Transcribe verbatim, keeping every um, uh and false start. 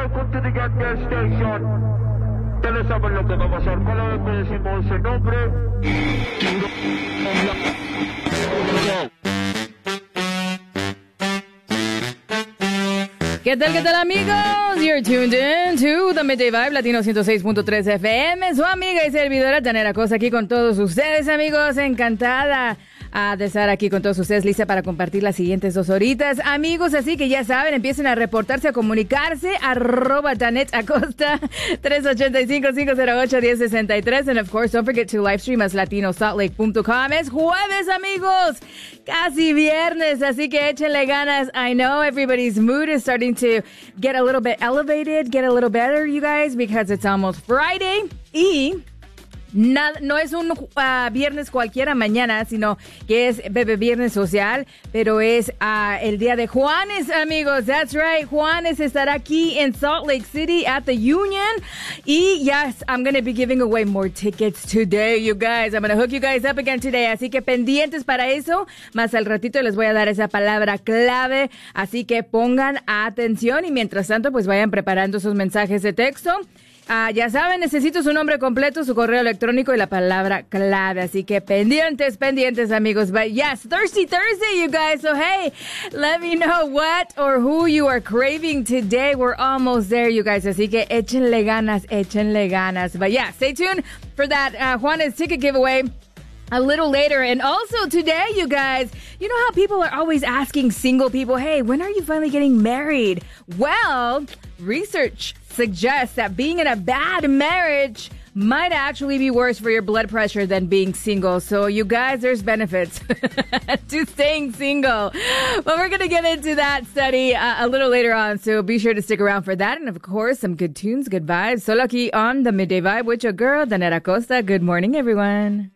welcome to the Get There Station. Ustedes saben lo que va a pasar. Cada vez que decimos ese nombre. ¿Qué tal, qué tal, amigos? You're tuned in to the Midday Vibe, Latino ciento seis punto tres F M. Su amiga y servidora Tanera Cosa aquí con todos ustedes, amigos. Encantada uh, de estar aquí con todos ustedes, lista para compartir las siguientes dos horitas. Amigos, así que ya saben, empiecen a reportarse, a comunicarse. Arroba Tanet Acosta, tres ocho cinco, cinco cero ocho, uno cero seis tres. And of course, don't forget to live stream us latino salt lake punto com. Es jueves, amigos. Casi viernes, así que échenle ganas. I know everybody's mood is starting to get a little bit elevated, get a little better, you guys, because it's almost Friday. Y nada, no es un uh, viernes cualquiera mañana, sino que es Bebe Viernes Social, pero es uh, el día de Juanes, amigos. That's right, Juanes estará aquí en Salt Lake City at the Union. Y yes, I'm going to be giving away more tickets today, you guys. I'm going to hook you guys up again today. Así que pendientes para eso. Más al ratito les voy a dar esa palabra clave. Así que pongan atención y mientras tanto, pues vayan preparando sus mensajes de texto. Ah, ya saben, necesito su nombre completo, su correo electrónico y la palabra clave. Así que pendientes, pendientes, amigos. But yes, Thirsty Thursday, you guys. So hey, let me know what or who you are craving today. We're almost there, you guys. Así que échenle ganas, échenle ganas. But yeah, stay tuned for that uh, Juanes ticket giveaway a little later. And also today, you guys, you know how people are always asking single people, hey, when are you finally getting married? Well, research suggests that being in a bad marriage might actually be worse for your blood pressure than being single. So you guys, there's benefits to staying single. But we're going to get into that study uh, a little later on. So be sure to stick around for that. And of course, some good tunes, good vibes. Solo aquí on the Midday Vibe with your girl, Tanera Costa. Good morning, everyone.